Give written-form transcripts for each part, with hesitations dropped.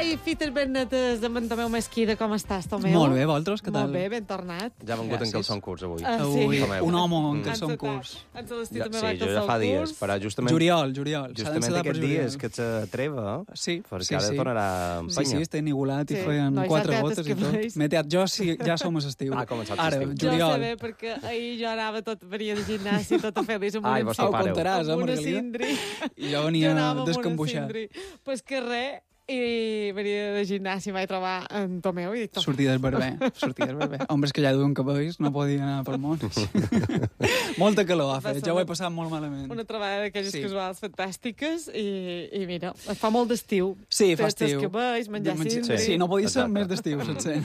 Ai, fites ben netes de en Tomeu Mesquida, com estàs, Tomeu? Molt bé, vosaltres, què tal? Molt bé, ben tornat. Ja hem vingut en calçó en curs, avui. Avui, Sí. un home en calçó en curs. En Celestí també Sí, va jo calçar ja fa el dies, curs. però justament... Juliol. Justament aquest dia és que ets treva, Sí, perquè ara tornarà a empènyer. Sí, estic igualat i Sí. feien No, ja 4 teates gotes que i tot. veus. M'he teat, jo sí, ja som a l'estiu. Ha començat Ara, l'estiu. Jo juliol. sé bé, perquè ahir jo anava venia de gimnàsia tota feliç amb Ai, una vostre Ho pare. contaràs, amb una Margalida? cindri. I jo Jo venia anava amb una descambuixat. cindri. Pues que res, i venia de gimnàsia i vaig trobar en Tomeu i dic... Sortides berber. Home, és que ja duien cabells, no podia anar pel món. Molta calor ha fet, jo ho he passat molt malament. Una trobada d'aquelles Sí. casuals fantàstiques i mira, fa molt d'estiu. Sí, fa Festes estiu. que veus, menjar cindri. Sí, no podia ser Exacte. més d'estiu, sencer.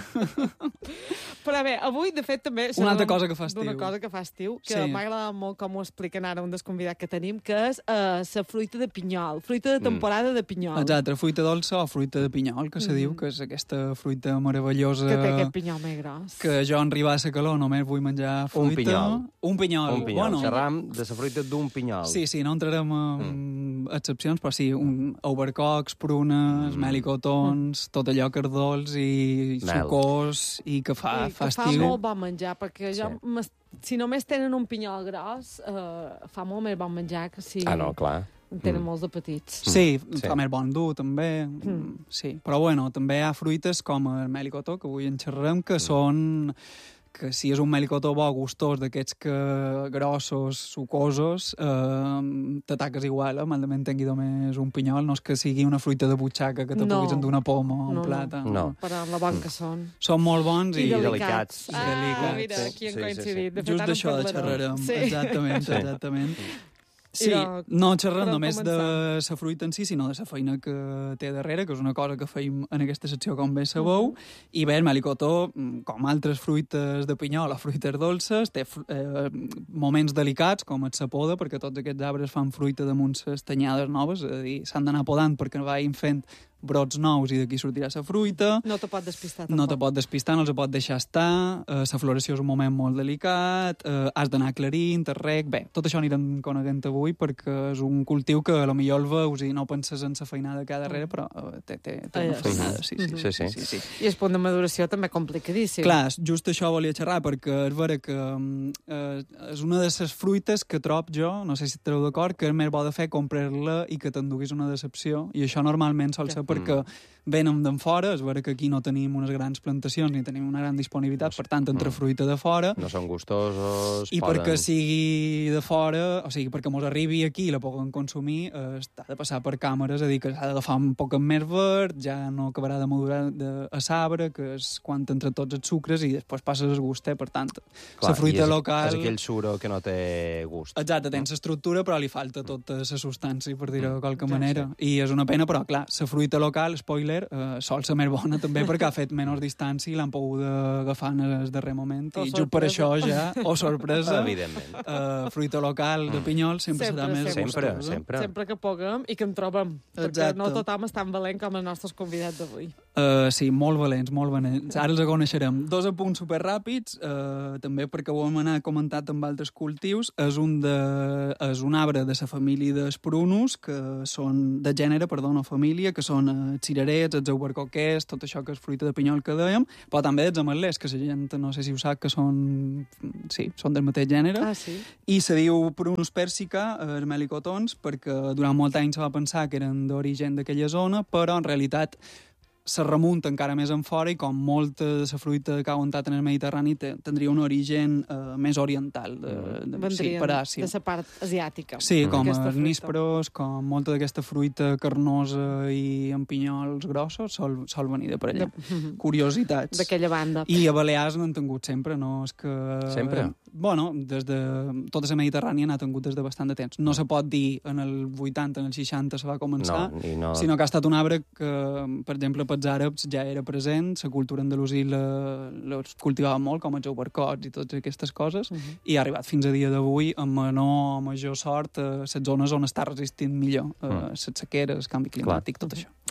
Però bé, avui, de fet, també... Una altra xerràvem cosa que fa estiu. d'una cosa que fa estiu, que Sí. m'ha agradat molt com ho expliquen ara un dels convidats que tenim, que és la fruita de pinyol, fruita de temporada de pinyol. Exacte, fruita dolça o fruita de pinyol, que se diu, que és aquesta fruita meravellosa... Que té aquest pinyol més gros. Que jo en arribar a la calor només vull menjar fruita. Un pinyol. Un pinyol. Un pinyol. Bueno, Xerram de la fruita d'un pinyol. sí, no entrarem en excepcions, però sí, albercocs, prunes, melicotons, tot allò cardols i Mel. sucós i que fa I que fa estiu. molt bon menjar, perquè jo, si només tenen un pinyol gros, fa molt més bon menjar que si Ah, no, clar. en tenen molts de petits. Sí, Sí. fa més bon dur, també. Sí, però bueno, també hi ha fruites com el melicotó, que avui en xerrarem, que són que si és un melicotó bo, gustós, d'aquests que grossos, sucosos, t'ataques igual, malament tingui només un pinyol, no és que sigui una fruita de butxaca que te No. puguis endur una poma o un No, no. plata. No. Però la bon que són. Són molt bons I i delicats. delicats. Ah, Delicats. mira, Sí, aquí hem sí, sí, coincidit. De fet, just ara en d'això de parlarem. xerrarem. Sí. Exactament. Sí, de- no xerrem per on només de començar? la fruita en si, sinó de la feina que té darrere, que és una cosa que feim en aquesta secció, com bé sabeu, i bé, el melicotó, com altres fruites de pinyol o fruites dolces, té moments delicats, com el sa poda, perquè tots aquests arbres fan fruita damunt les tanyades noves, és a dir, s'han d'anar podant perquè vagin fent brots nous i d'aquí sortirà la fruita. No te pot despistar, tampoc. No te pot despistar, no els pot deixar estar, la floració és un moment molt delicat, has d'anar aclarint, el reg... Bé, tot això anirem coneguent avui perquè és un cultiu que potser el veus i no penses en la feinada que hi ha darrere, però té una feinada, sí. Sí. I el punt de maduració també complicadíssim. Clar, just això volia xerrar, perquè és vera que és una de les fruites que trob jo, no sé si estareu d'acord, que és més bo de fer comprar-la i que t'enduguis una decepció, i això normalment sol ser perquè venen d'en fora, és vera que aquí no tenim unes grans plantacions ni tenim una gran disponibilitat, per tant, entre fruita de fora, No són gustosos, i poden... perquè sigui de fora, o sigui, perquè mos arribi aquí i la puguem consumir, ha de passar per càmeres, és a dir, que s'ha d'agafar un poc més verd, ja no acabarà de madurar a sabre, que és quan entre tots els sucres i després passes el gust, per tant, la fruita local... És aquell suro que no té gust. Exacte, tens estructura, però li falta tota la substància, per dir-ho de qualque manera. I és una pena, però, clar, la fruita local, spoiler, sol ser més bona també perquè ha fet menys distància i l'han pogut agafar en el darrer moment. I just per això ja, sorpresa, Evidentment. fruita local de pinyol sempre serà més Sempre, gustosa. sempre. Sempre que puguem i que en trobem. Perquè Exacte. no tothom és tan valent com els nostres convidats d'avui. Sí, molt valents, molt valents. Ara els coneixerem. Dos apunts superràpids, també perquè ho hem anat comentat amb altres cultius. És un arbre de la família dels prunus, que són de gènere, perdó, no família, que són els cirerets, els albercoquers, tot això que és fruita de pinyol que dèiem, però també els ametlers, que la gent no sé si ho sap, que són del mateix gènere. Ah, sí? I se diu prunus persica, els melicotons, perquè durant molt anys se va pensar que eren d'origen d'aquella zona, però en realitat se remunta encara més en fora i com molta de la fruita que ha aguantat en el Mediterrani tindria un origen més oriental, Vendrien per Àsia. de la part asiàtica. Sí, com Aquesta els fruita. nísperos, com molta d'aquesta fruita carnosa i amb pinyols grossos sol venir de per allà. Curiositats. D'aquella banda. I a Balears n'han tingut sempre, no és que... Sempre? Bueno, des de... Tota la Mediterrània n'ha tingut des de bastant de temps. No se pot dir en el 80, en el 60 se va començar, No. sinó que ha estat un arbre que, per exemple, pels àrabs ja era present, la cultura andalusí els cultivava molt, com els albercocs i totes aquestes coses, i ha arribat fins a dia d'avui amb menor o major sort a les zones on està resistint millor les sequeres, el canvi climàtic, tot això.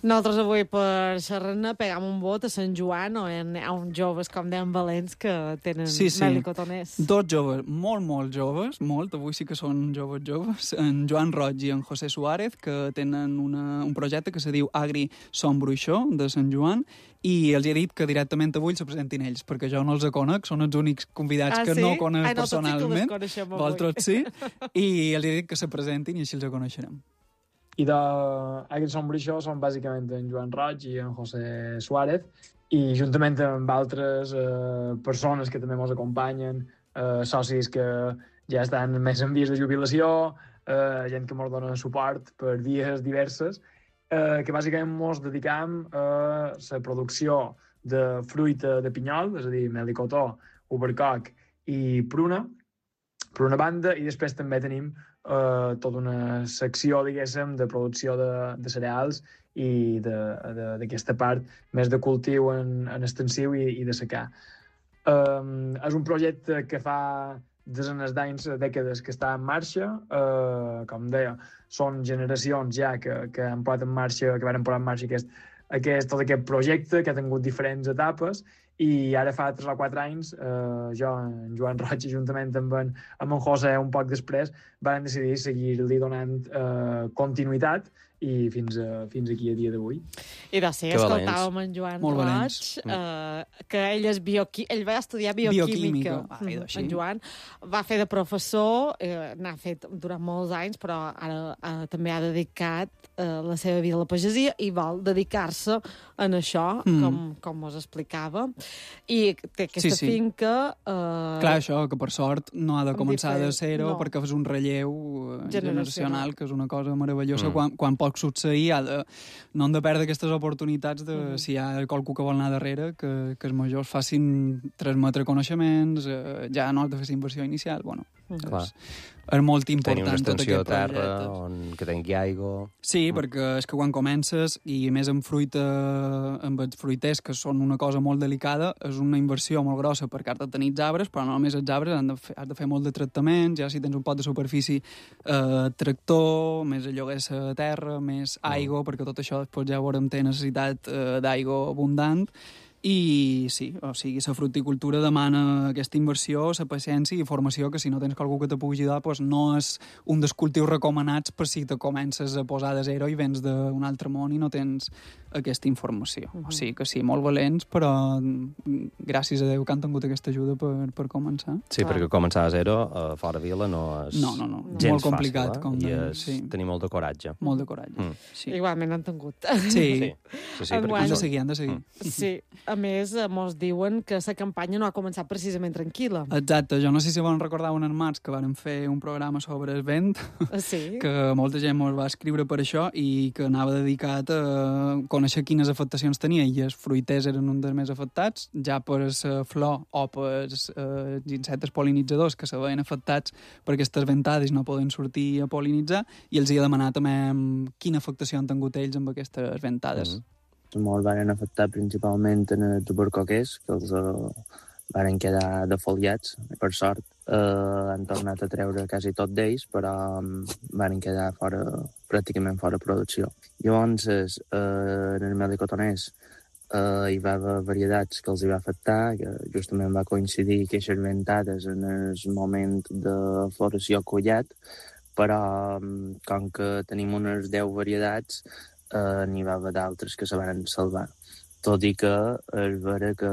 Nosaltres avui per xerrar-ne pegam un vot a Sant Joan, on hi ha uns joves, com deien valents, que tenen melicotoners. 2 joves, molt joves, avui sí que són joves, en Joan Roig i en José Suárez, que tenen un projecte que se diu Agri Som Bruixó, de Sant Joan, i els he dit que directament avui se presentin ells, perquè jo no els conec, són els únics convidats que no conec personalment. Vosaltres sí, i els he dit que se presentin i així els coneixerem. I d'Agri Som Bruixó són bàsicament en Joan Roig i en José Suárez, i juntament amb altres persones que també ens acompanyen, socis que ja estan més en vies de jubilació, gent que ens dona suport per vies diverses, que bàsicament ens dedicam a la producció de fruita de pinyol, és a dir, melicotó, ubercoc i pruna, per una banda, i després també tenim tota una secció, diguéssim, de producció de cereals i d'aquesta part més de cultiu en extensiu i de secà. És un projecte que fa desenes d'anys, dècades, que està en marxa. Com deia, són generacions ja que han posat en marxa, que van posar en marxa tot aquest projecte, que ha tingut diferents etapes, i ara fa 3 o 4 anys, jo, en Joan Roig, juntament amb en José, un poc després, van decidir seguir-li donant continuïtat i fins aquí a dia d'avui. I de ser, escoltàvem en Joan Roig, que ell va estudiar bioquímica. En Joan va fer de professor, n'ha fet durant molts anys, però ara també ha dedicat la seva vida a la pagesia i vol dedicar-se en això, com us explicava. I té aquesta finca... Clar, això, que per sort no ha de començar de zero, perquè és un relleu generacional, que és una cosa meravellosa. Quan pot succeir, no han de perdre aquestes oportunitats de, si hi ha qualcú que vol anar darrere, que els majors facin transmetre coneixements, ja no has de fer la inversió inicial. Bueno, és molt important tot aquest projecte. Tenir una extensió de terra que tingui aigua... Sí, perquè és que quan comences, i més amb fruita, amb els fruiters, que són una cosa molt delicada, és una inversió molt grossa, perquè has de tenir els arbres, però no només els arbres, has de fer molt de tractaments, ja si tens un pot de superfície, tractor, més lloguer a terra, més aigua, perquè tot això després ja veurem té necessitat d'aigua abundant. I sí, o sigui, la fruticultura demana aquesta inversió, la paciència i formació, que si no tens algú que te pugui ajudar, doncs no és un dels cultius recomanats per si te comences a posar de zero i vens d'un altre món i no tens aquesta informació. O sigui que sí, molt valents, però gràcies a Déu que han tingut aquesta ajuda per començar. Sí, perquè començar a zero a fora vila no és gens molt complicat, fàcil, i és tenir molt de coratge. Molt de coratge. Igualment han tingut. Sí, han de seguir. Sí. A més, mos diuen que la campanya no ha començat precisament tranquil·la. Exacte. Jo no sé si volen recordar un en març que vàrem fer un programa sobre el vent, que molta gent mos va escriure per això i que anava dedicat a conèixer quines afectacions tenia, i els fruiters eren un dels més afectats, ja per la flor o per els insectes pol·linitzadors que se veien afectats per aquestes ventades i no poden sortir a pol·linitzar, i els hi ha demanat també quina afectació han tingut ells amb aquestes ventades. Molt van afectar principalment en els tubercoquers, que els van quedar defoliats, per sort. Han tornat a treure quasi tot d'ells, però van quedar pràcticament fora producció. Llavors, en els melicotoners hi va haver varietats que els hi va afectar, que justament va coincidir aquestes ventades en el moment de floració collat, però com que tenim unes 10 varietats, n'hi va haver d'altres que se van salvar. Tot i que és vera que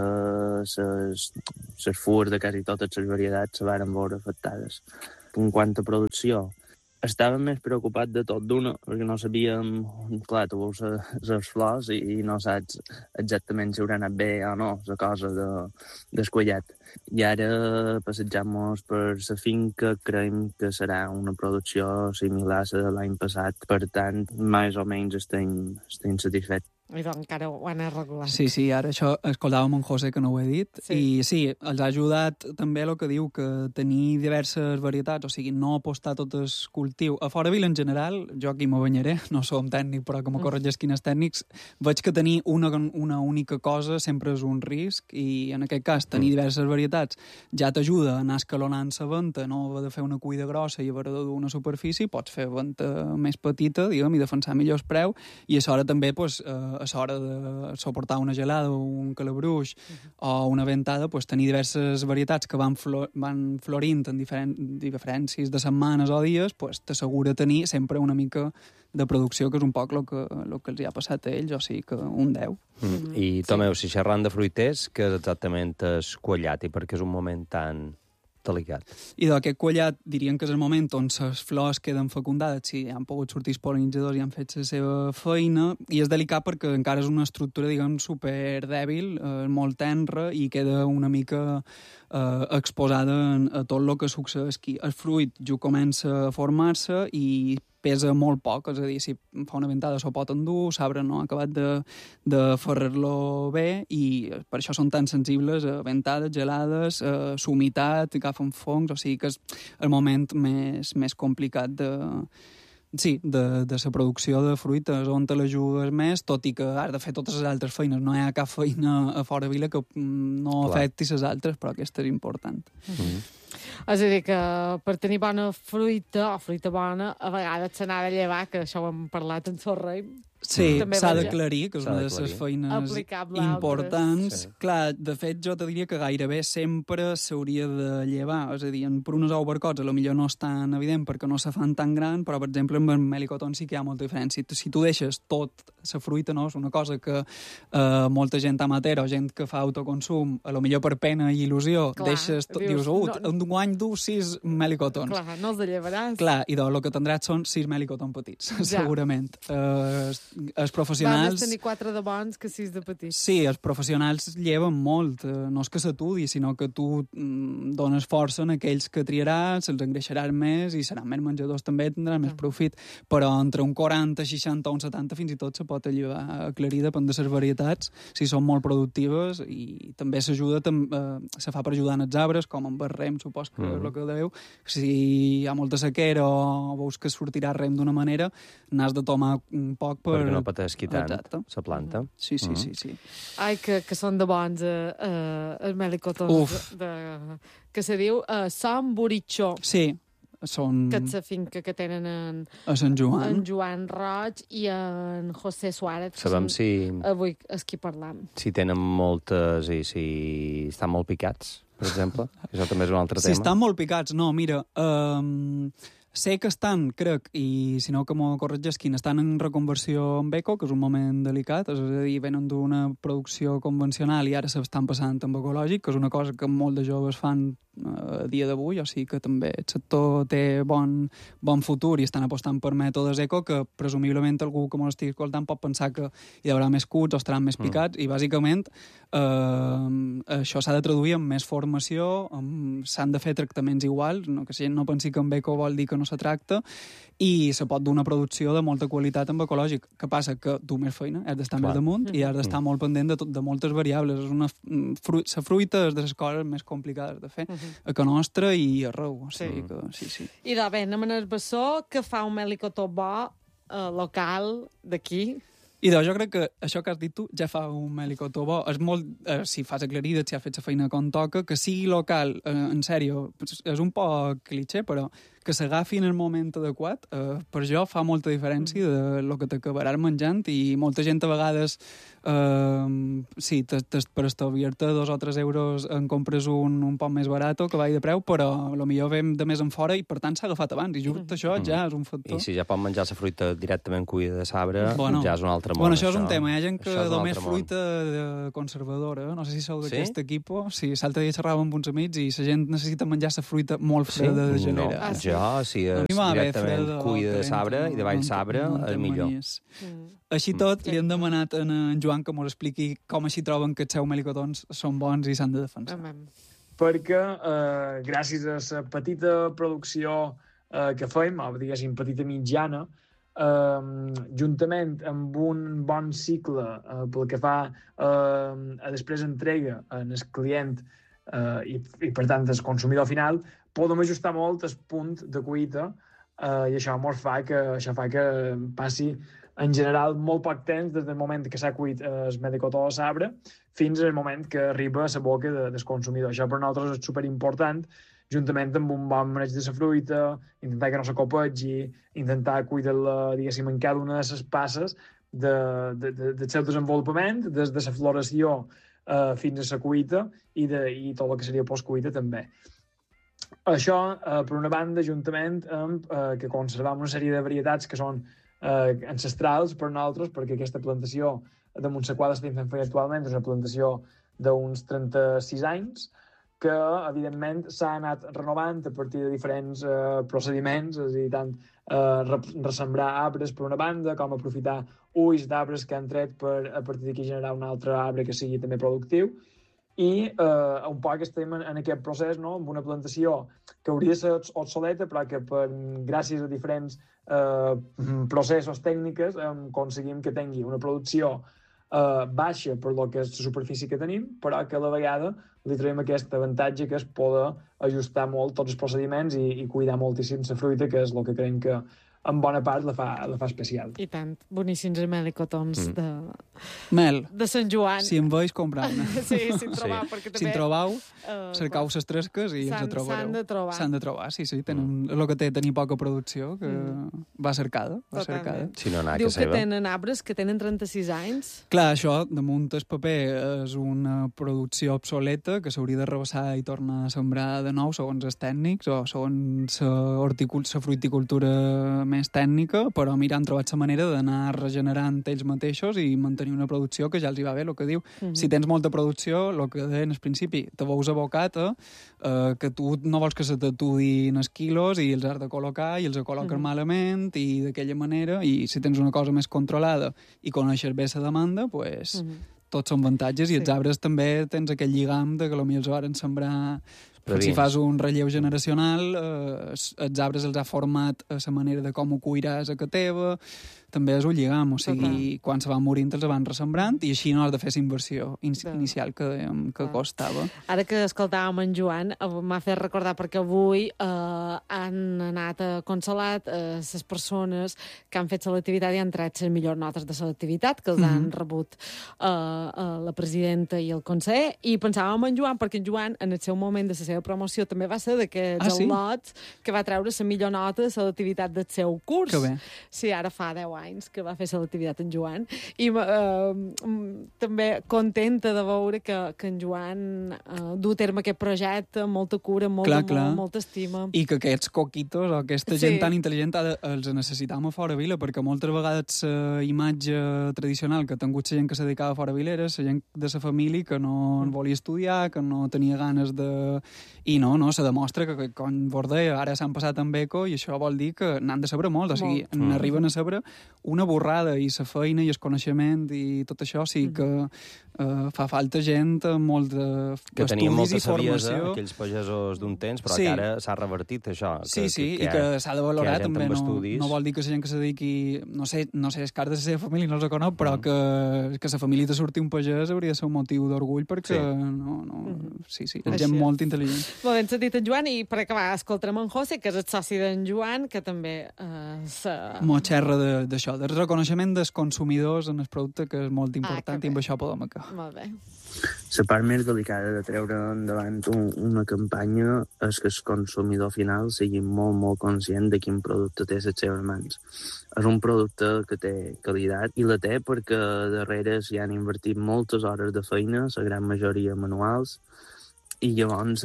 les fulles de quasi totes les varietats se van veure afectades. En quant a producció, estàvem més preocupats de tot d'una, perquè no sabíem, clar, tu veus les flors i no saps exactament si haurà anat bé o no, la cosa descuellat. I ara passejant-nos per la finca, creiem que serà una producció similar a la de l'any passat, per tant, més o menys estem satisfets. I doncs encara ho han arreglat. Sí, ara això escoltàvem en José, que no ho he dit, i sí, els ha ajudat també el que diu, que tenir diverses varietats, o sigui, no apostar tot el cultiu. A Foravil, en general, jo aquí m'ho banyaré, no som tècnic, però que m'ho corregeixin els tècnics, veig que tenir una única cosa sempre és un risc, i en aquest cas tenir diverses varietats ja t'ajuda a anar escalonant la venta, no haver de fer una cuida grossa i haver d'una superfície, pots fer venta més petita, diguem, i defensar millors preu, i a l'hora també, doncs, a l'hora de suportar una gelada o un calabruix o una ventada, pues, tenir diverses varietats que van florint en diferències de setmanes o dies, pues, t'assegura tenir sempre una mica de producció, que és un poc el que els hi ha passat a ells, o sigui que un 10. I Tomeu, si xerrant de fruiters, que és exactament el quallat i perquè és un moment tan delicat. I d'aquest quallat diríem que és el moment on les flors queden fecundades, si han pogut sortir els pol·linitzadors i han fet la seva feina, i és delicat perquè encara és una estructura, diguem, super dèbil, molt tenra, i queda una mica exposada a tot el que succeeix aquí. El fruit ja comença a formar-se i pesa molt poc, és a dir, si fa una ventada s'ho pot endur, l'arbre no ha acabat de ferrar-lo bé, i per això són tan sensibles a ventades, gelades, a humitat, agafen fongs, o sigui que és el moment més complicat de la producció de fruites, on te l'ajudes més, tot i que has de fer totes les altres feines. No hi ha cap feina a Foravil que no afecti les altres, però aquesta és important. És a dir, que per tenir bona fruita, o fruita bona, a vegades se n'ha de llevar, que això ho hem parlat en Sorrei. Sí, s'ha d'aclarir, que és una de les feines importants. Sí. Clar, de fet, jo te diria que gairebé sempre s'hauria de llevar. És a dir, en prunes o albercots potser no és tan evident perquè no se fan tan gran, però, per exemple, amb el melocotón sí que hi ha molta diferència. Si tu deixes tot la fruita, no? És una cosa que molta gent amatera o gent que fa autoconsum, potser per pena i il·lusió, deixes tot, dius, un guany du 6 melocotons. Clar, no els llevaràs. Clar, i el que tindràs són 6 melocotons petits, segurament. Els professionals... Va més tenir 4 de bons que 6 de petits. Sí, els professionals lleven molt. No és que s'atudi, sinó que tu dones força en aquells que triaràs, els engreixaràs més i seran més menjadors també, tindran més profit. Però entre un 40, 60 o un 70 fins i tot se pot llevar aclarir, depèn de les varietats, si són molt productives, i també s'ajuda, se fa per ajudar en els arbres, com amb el rem, supos que és el que deu. Si hi ha molta sequera o veus que sortirà rem d'una manera, n'has de tomar un poc perquè no pateixi tant la planta. Sí. Ai, que són de bons els melicotons que se diu Sant Boritxó. Sí, són... Que és la finca que tenen a Sant Joan. En Joan Roig i en José Suárez. Sabem si... Avui és qui parlam. Si tenen moltes i si estan molt picats, per exemple. Això també és un altre tema. Si estan molt picats, no, mira... Sé que estan, crec, i si no que m'ho corregeixin, estan en reconversió en eco, que és un moment delicat, és a dir, venen d'una producció convencional i ara s'estan passant amb ecològic, que és una cosa que molt de joves fan a dia d'avui, o sigui que també el sector té bon futur i estan apostant per mètodes eco, que presumiblement algú que m'ho estigui escoltant pot pensar que hi haurà més cuts o estaran més picats, i bàsicament això s'ha de traduir en més formació, s'han de fer tractaments iguals, no, que si no pensi que en eco vol dir que no se tracta, i se pot dur una producció de molta qualitat amb ecològic. Què passa? Que du més feina, has d'estar més damunt i has d'estar molt pendent de moltes variables. La fruita és de les coses més complicades de fer a que nostra i arreu. O sigui que, sí. I de bé, anem al Bessó, que fa un melicotó bo local d'aquí. I jo crec que això que has dit tu ja fa un melicotó bo. És molt, si fas aclarides, si has fet la feina com toca, que sigui local, en sèrio, és un poc cliché, però que s'agafi en el moment adequat, per jo fa molta diferència de lo que t'acabaràs menjant, i molta gent a vegades sí, per estalviar-te 2 o 3 euros en compres un poc més barat que vagi de preu, però potser vem de més en fora i per tant s'ha agafat abans, i just això ja és un factor. I si ja pot menjar la fruita directament cuida de l'arbre, ja és un altre món. Bueno, això és un tema, hi ha gent que només fruita conservadora, no sé si sou d'aquest equip, sí, l'altre dia xerràvem amb uns amics i la gent necessita menjar la fruita molt freda de gelera. Jo, si és directament cuida de l'arbre i davall l'arbre, és millor. Així tot, li hem demanat a en Joan que mos expliqui com així troben que els seus melicotons són bons i s'han de defensar. Perquè gràcies a la petita producció que fem, o diguéssim petita mitjana, juntament amb un bon cicle pel que fa a després entrega en el client i per tant el consumidor final, podem ajustar molt el punt de cuita i això fa que passi en general molt poc temps des del moment que s'ha cuit el melocotó o l'arbre fins al moment que arriba a la boca del consumidor. Això per nosaltres és superimportant, juntament amb un bon maneig de la fruita, intentar que no s'acopegi, intentar cuidar-la, diguéssim, en cada una de les passes del seu desenvolupament, des de la floració fins a la cuita i tot el que seria postcuita també. Això, per una banda, juntament amb que conservam una sèrie de varietats que són ancestrals per nosaltres, perquè aquesta plantació damunt la qual estem fent actualment és una plantació d'uns 36 anys, que, evidentment, s'ha anat renovant a partir de diferents procediments, és a dir, tant ressembrar arbres per una banda, com aprofitar ulls d'arbres que han tret per a partir d'aquí generar un altre arbre que sigui també productiu, i un poc estem en aquest procés, no?, amb una plantació que hauria de ser obsoleta, però que gràcies a diferents processos tècniques aconseguim que tingui una producció baixa per lo que és la superfície que tenim, però que a la vegada li traiem aquest avantatge que és poder ajustar molt tots els procediments i cuidar moltíssim la fruita, que és el que creiem que en bona part la fa especial. I tant, boníssims els melicotons de Sant Joan. Si en veus, comprar-ne. Sí, si en trobau, perquè també... Si en trobau, cercau les tresques i els trobareu. S'han de trobar, sí. Tenen el que té tenir poca producció, que va cercada. Si no, diu que tenen arbres que tenen 36 anys. Clar, això, damunt el paper, és una producció obsoleta que s'hauria de rebassar i tornar a sembrar de nou, segons els tècnics, o segons la fruiticultura més tècnica, però mira, han trobat la manera d'anar regenerant ells mateixos i mantenir una producció que ja els hi va bé, el que diu. Si tens molta producció, el que deien al principi, te veus abocat que tu no vols que se t'atudin els quilos i els has de col·locar i els col·loques malament i d'aquella manera, i si tens una cosa més controlada i coneixes bé la demanda, pues, tots són avantatges, i els arbres també tens aquell lligam de que potser els varen sembrar. Si fas un relleu generacional, els arbres els ha format a la manera de com ho cuiràs a casa teva, també és un lligam, o sigui, quan se van morint els van ressembrant i així no has de fer la inversió inicial que costava. Ara que escoltàvem en Joan, m'ha fet recordar perquè avui han anat a Consolat les persones que han fet selectivitat i han tret les millors notes de selectivitat, que els han rebut la presidenta i el conseller, i pensàvem en Joan, perquè en Joan, en el seu moment de la seva promoció, també va ser d'aquests al·lots que va treure la millor nota de selectivitat del seu curs. Que bé. Sí, ara fa 10 anys que va fer selectivitat en Joan, i també contenta de veure que en Joan du a terme aquest projecte amb molta cura, amb molta estima. I que aquests coquitos o aquesta gent tan intel·ligent els necessitam a fora vila, perquè moltes vegades la imatge tradicional que ha tingut la gent que se dedicava a fora vila era la gent de la família que no volia estudiar, que no tenia ganes de... I no, se demostra que com vos deia, ara s'han passat amb eco i això vol dir que n'han de saber molt, o sigui, n'arriben a saber una borrada, i la feina i el coneixement i tot això, sí que fa falta gent amb molt d'estudis i formació. Aquells pagesos d'un temps, però que ara s'ha revertit això. Sí, i que s'ha de valorar també. No vol dir que la gent que se dediqui, no sé, els cars de la seva família no els conec, però que la família de sortir un pagès hauria de ser un motiu d'orgull, perquè és gent molt intel·ligent. Molt ben sentit en Joan, i per acabar escoltarem en José, que és el soci d'en Joan, que també M'ho xerra d'això, del reconeixement dels consumidors en el producte, que és molt important, i amb això podem acabar. Molt bé. La part més delicada de treure endavant una campanya és que el consumidor final sigui molt, molt conscient de quin producte té a les seves mans. És un producte que té qualitat, i la té perquè darrere s'hi han invertit moltes hores de feina, la gran majoria manuals, i llavors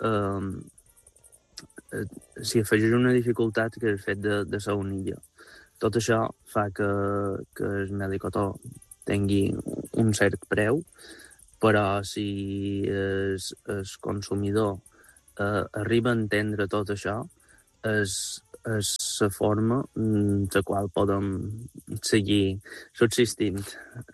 s'hi afegeix una dificultat, que és el fet de ser una illa. Tot això fa que el melocotó tingui un cert preu, però si el consumidor arriba a entendre tot això, és la forma la qual podem seguir subsistint.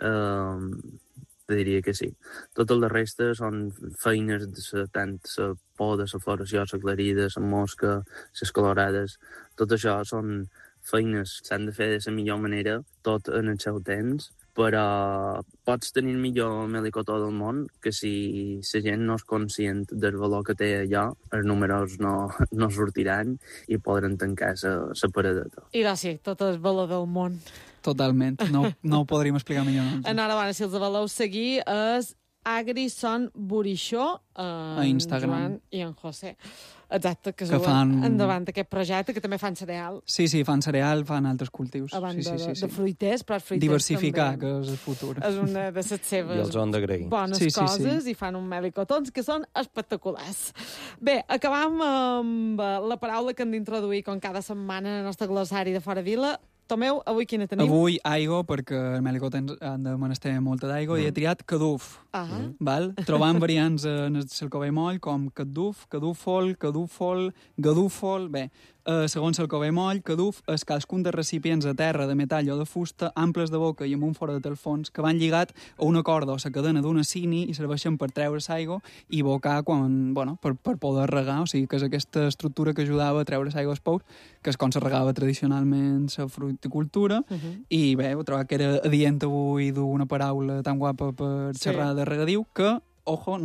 Diria que sí. Tota la resta són feines tant la por de la floració, la clarida, la mosca, les colorades. Tot això són feines s'han de fer de la millor manera, tot en el seu temps, però pots tenir el millor melicotó del món, que si la gent no és conscient del valor que té allò, els números no sortiran i podran tancar la paradeta. I sí, tot el valor del món. Totalment, no ho podríem explicar millor. Enhorabona, si els voleu seguir, és Agrison Burixó, a Instagram. Joan i en José. Exacte, que fan endavant aquest projecte, que també fan cereal. Sí, fan cereal, fan altres cultius. A banda de fruiters, però els fruiters diversificar, també. Que és el futur. És una de les seves bones coses, i fan un melicotons que són espectaculars. Bé, acabam amb la paraula que hem d'introduir com cada setmana en el nostre glossari de Fora Vila. Tomeu, avui quina tenim? Avui aigua, perquè el melicot han de menester molta d'aigua, i he triat caduf. Val? Trobant variants en el covell moll com caduf, cadúfol, gadúfol... Bé, segons el covell moll, caduf és cadascun de recipients de terra, de metall o de fusta, amples de boca i amb un forat al fons, que van lligat a una corda o la cadena d'una cini i serveixen per treure l'aigua i bocar per poder regar. O sigui, que és aquesta estructura que ajudava a treure l'aigua als pous, que és com se regava tradicionalment la fruticultura. I bé, ho trobo que era adient avui dur una paraula tan guapa per xerrar de regadiu, que ojo,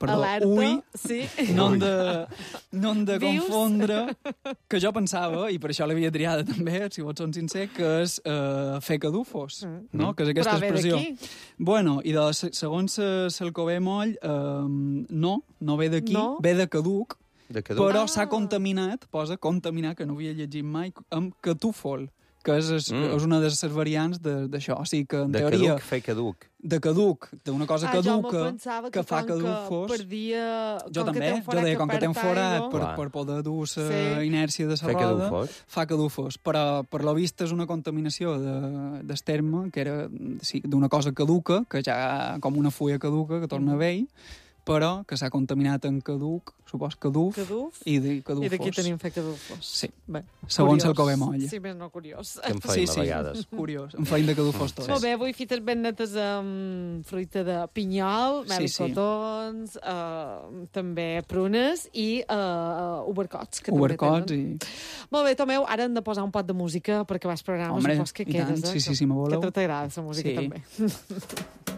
no hem de confondre, que jo pensava, i per això l'havia triada també, si vols ser sincer, que és fer cadufos, no? Que és aquesta expressió. Bueno, i segons l'Alcover Moll, no ve d'aquí, ve de caduc, però s'ha contaminat, posa contaminat, que no havia llegit mai, amb catúfol, que és una de les variants d'això. O sigui que, en teoria... De caduc, fer caduc. De caduc, d'una cosa caduca, que fa cadufos. Jo també, jo deia, com que té un forat per poder dur la inèrcia de la roda, fa cadufos. Però per lo vist és una contaminació del terme, que era d'una cosa caduca, que ja com una fulla caduca, que torna vell, però que s'ha contaminat en caduc, supos caduf, i cadufos. I d'aquí tenim fer cadufos. Sí, segons el Cove Moll. Sí, més no curiós. Que en feim a vegades. Curiós, en feim de cadufos tots. Molt bé, avui fites ben netes amb fruita de pinyol, melicotons, també prunes i ubercots, que també tenen. Molt bé, Tomeu, ara hem de posar un pot de música perquè vas programa, supos que quedes. Sí, me voleu. Que a tu t'agrada la música també.